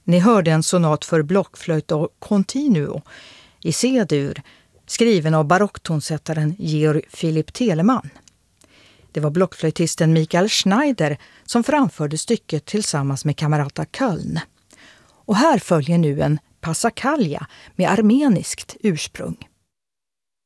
Ni hörde en sonat för blockflöjt och continuo i C-dur, skriven av barocktonsättaren Georg Philipp Telemann. Det var blockflöjtisten Michael Schneider som framförde stycket tillsammans med Kamerata Köln. Och här följer nu en passacaglia med armeniskt ursprung.